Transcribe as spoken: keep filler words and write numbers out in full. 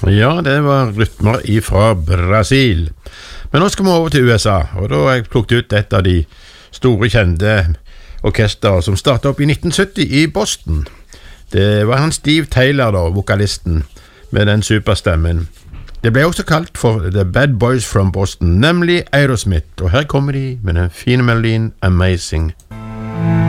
Ja, det var rytmer ifra Brasil. Men nå skal vi over til U S A, og da har jeg plukket ut et av de store kjente orkester som startet opp i nitten sytti i Boston. Det var han Steve Taylor da, vokalisten, med den superstemmen. Det ble også kalt for The Bad Boys from Boston, nemlig Aerosmith, og her kommer de med den fine melodien Amazing.